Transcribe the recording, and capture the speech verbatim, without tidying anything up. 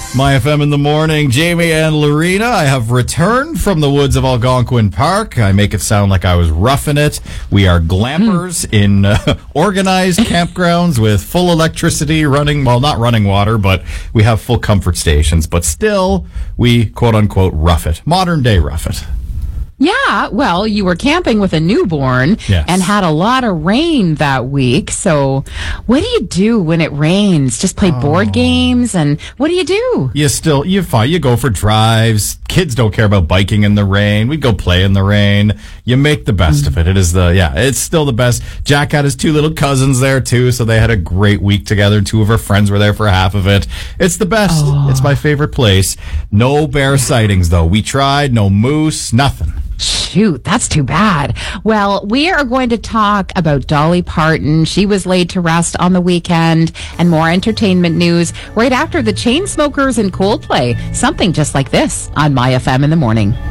My F M in the morning, Jamie and Lorena. I have returned from the woods of Algonquin Park. I make it sound like I was roughing it. We are glampers in uh, organized campgrounds with full electricity, running, well, not running water, but we have full comfort stations. But still, we quote unquote rough it. Modern day rough it. Yeah, well, you were camping with a newborn Yes. and had a lot of rain that week. So what do you do when it rains? Just play Oh. board games? And what do you do? You still, you fine. You go for drives. Kids don't care about biking in the rain. We go play in the rain. You make the best of it. It is the, yeah, it's still the best. Jack had his two little cousins there too, so they had a great week together. Two of her friends were there for half of it. It's the best. Oh. It's my favorite place. No bear sightings though. We tried. No moose. Nothing. Shoot, that's too bad. Well, we are going to talk about Dolly Parton. She was laid to rest on the weekend, and more entertainment news right after the Chainsmokers and Coldplay. Something just like this on My F M in the morning.